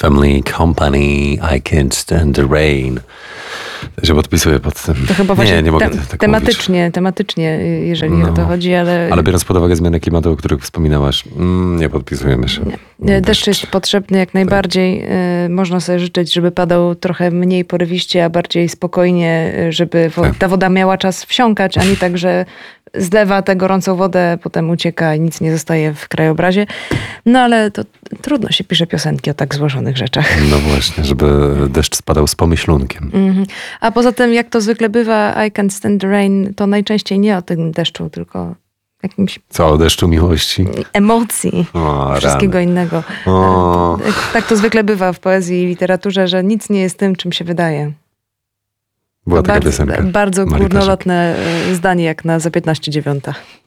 Family Company, I Can't Stand the Rain. Ja się podpisuję pod tym. To chyba właśnie nie mogę tak tematycznie, jeżeli o to chodzi, ale... Ale biorąc pod uwagę zmiany klimatu, o których wspominałaś, nie podpisujemy się. Nie. Deszcz jest potrzebny jak najbardziej. Można sobie życzyć, żeby padał trochę mniej porywiście, a bardziej spokojnie, żeby ta woda miała czas wsiąkać, a nie tak, że zlewa tę gorącą wodę, potem ucieka i nic nie zostaje w krajobrazie. No ale to trudno się pisze piosenki o tak złożonych rzeczach. No właśnie, żeby deszcz spadał z pomyślunkiem. A poza tym, jak to zwykle bywa, I Can't Stand the Rain, to najczęściej nie o tym deszczu, tylko jakimś... Co, o deszczu miłości? Emocji. Wszystkiego innego. Tak to zwykle bywa w poezji i literaturze, że nic nie jest tym, czym się wydaje. Była taka piosenka. Bardzo górnolotne zdanie, jak na za 15:09.